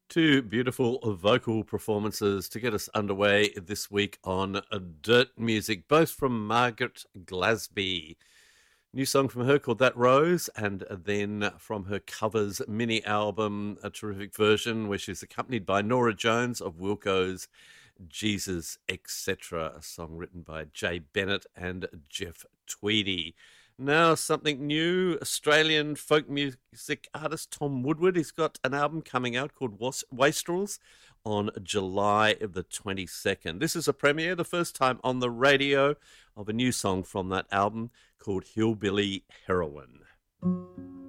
Two beautiful vocal performances to get us underway this week on Dirt Music, both from Margaret Glasby. New song from her called That Rose, and then from her covers mini album, a terrific version where she's accompanied by Nora Jones of Wilco's Jesus, etc., a song written by Jay Bennett and Jeff Tweedy. Now, something new, Australian folk music artist Tom Woodward. He's got an album coming out called Wastrels on July the 22nd. This is a premiere, the first time on the radio, of a new song from that album called Hillbilly Heroine.